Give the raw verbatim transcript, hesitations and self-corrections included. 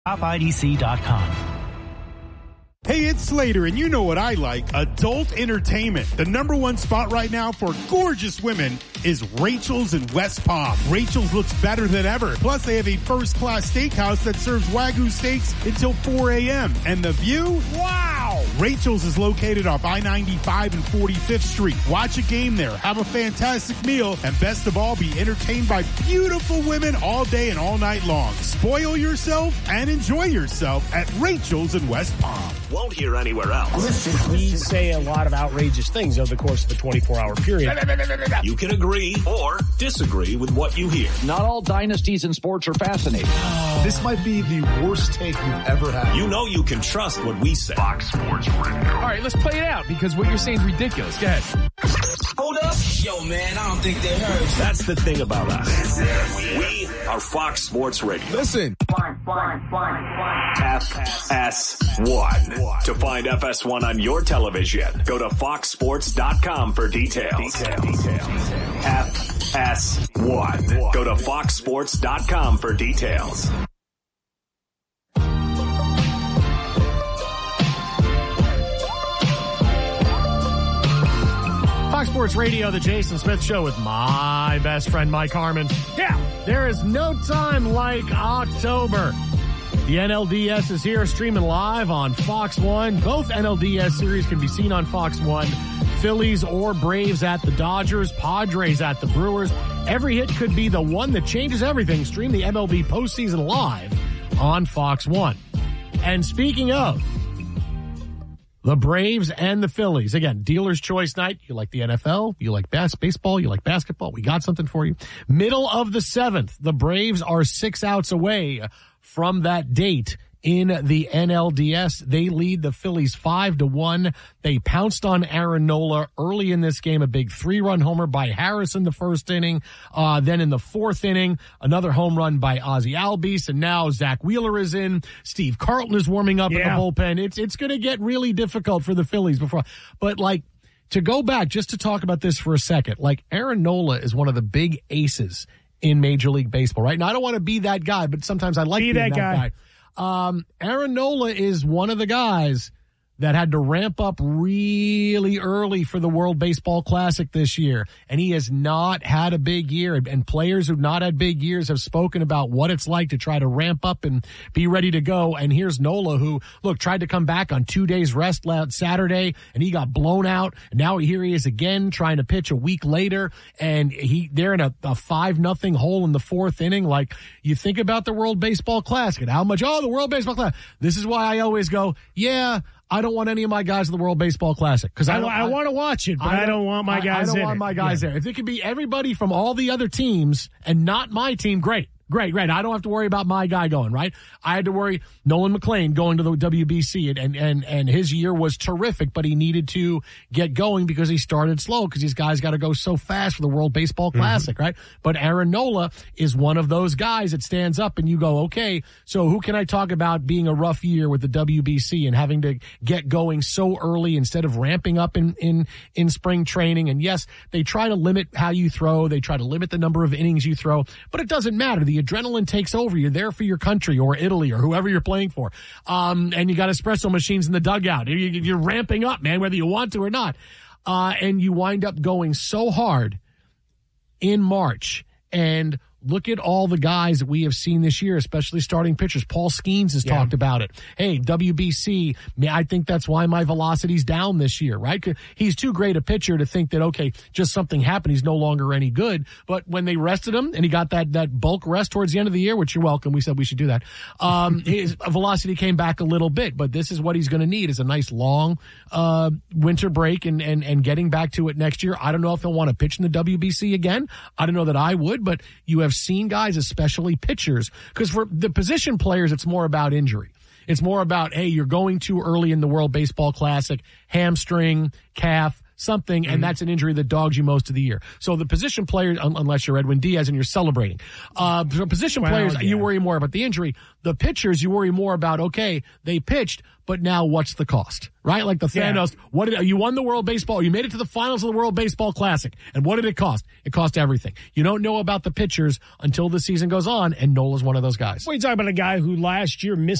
top I D C dot com. Hey, it's Slater, and you know what I like, adult entertainment. The number one spot right now for gorgeous women is Rachel's in West Palm. Rachel's looks better than ever. Plus, they have a first-class steakhouse that serves Wagyu steaks until four a.m. And the view? Wow! Rachel's is located off I ninety-five and forty-fifth Street. Watch a game there, have a fantastic meal, and best of all, be entertained by beautiful women all day and all night long. Spoil yourself and enjoy yourself at Rachel's in West Palm. Won't hear anywhere else. We say a lot of outrageous things over the course of the twenty-four hour period. You can agree or disagree with what you hear. Not all dynasties in sports are fascinating. This might be the worst take you've ever had. You know you can trust what we say. Fox Sports Radio. All right, let's play it out because what you're saying is ridiculous. Go ahead. Hold up. Yo, man, I don't think they heard. That's the thing about us. We are Fox Sports Radio. Listen. Fine, fine, fine, fine. F S one. To find F S one on your television, go to fox sports dot com for details. F S one. Go to fox sports dot com for details. Fox Sports Radio, the Jason Smith Show with my best friend, Mike Harmon. Yeah, there is no time like October. The N L D S is here streaming live on Fox one. Both N L D S series can be seen on Fox one. Phillies or Braves at the Dodgers, Padres at the Brewers. Every hit could be the one that changes everything. Stream the M L B postseason live on Fox one. And speaking of the Braves and the Phillies, again, dealer's choice night. You like the N F L, you like bas- baseball, you like basketball. We got something for you. Middle of the seventh, the Braves are six outs away from that date in the N L D S. They lead the Phillies five to one. They pounced on Aaron Nola early in this game, a big three-run homer by Harris in the first inning. Uh, then in the fourth inning, another home run by Ozzie Albies, and now Zach Wheeler is in. Steve Carlton is warming up yeah. in the bullpen. It's it's going to get really difficult for the Phillies before, but like to go back just to talk about this for a second, like Aaron Nola is one of the big aces in Major League Baseball, right? Now I don't want to be that guy, but sometimes I like be being that, that guy. guy. Um, Aaron Nola is one of the guys that had to ramp up really early for the World Baseball Classic this year. And he has not had a big year. And players who've not had big years have spoken about what it's like to try to ramp up and be ready to go. And here's Nola, who, look, tried to come back on two days rest last Saturday, and he got blown out. And now here he is again trying to pitch a week later. And he they're in a, a five nothing hole in the fourth inning. Like, you think about the World Baseball Classic and how much, oh, the World Baseball Classic. This is why I always go, yeah, I don't want any of my guys in the World Baseball Classic because I, I, I want to watch it, but I don't, I don't want my guys. I don't in want it. my guys yeah. there. If it could be everybody from all the other teams and not my team, great. Great, great. I don't have to worry about my guy going, right? I had to worry Nolan McLean going to the W B C, and, and, and, and his year was terrific, but he needed to get going because he started slow because these guys got to go so fast for the World Baseball Classic, mm-hmm. right? But Aaron Nola is one of those guys that stands up and you go, okay, so who can I talk about being a rough year with the W B C and having to get going so early instead of ramping up in, in, in spring training? And yes, they try to limit how you throw. They try to limit the number of innings you throw, but it doesn't matter. The adrenaline takes over. You're there for your country or Italy or whoever you're playing for. Um, and you got espresso machines in the dugout. You're ramping up, man, whether you want to or not. Uh, and you wind up going so hard in March. And look at all the guys that we have seen this year, especially starting pitchers. Paul Skeens has yeah. talked about it. Hey, W B C, I think that's why my velocity's down this year, right? He's too great a pitcher to think that, okay, just something happened. He's no longer any good. But when they rested him and he got that, that bulk rest towards the end of the year, which you're welcome. We said we should do that. Um, his velocity came back a little bit, but this is what he's going to need is a nice long, uh, winter break and, and, and getting back to it next year. I don't know if he'll want to pitch in the W B C again. I don't know that I would, but you have seen guys, especially pitchers, because for the position players, it's more about injury. It's more about, hey, you're going too early in the World Baseball Classic, hamstring, calf, something, and that's an injury that dogs you most of the year. So the position players, un- unless you're Edwin Diaz and you're celebrating, uh, so position Well, players, yeah. you worry more about the injury. The pitchers, you worry more about, okay, they pitched, but now what's the cost, right? Like the Yeah. Thanos, what did, you won the World Baseball, you made it to the finals of the World Baseball Classic, and what did it cost? It cost everything. You don't know about the pitchers until the season goes on, and Nola's one of those guys. What are you talking about? A guy who last year missed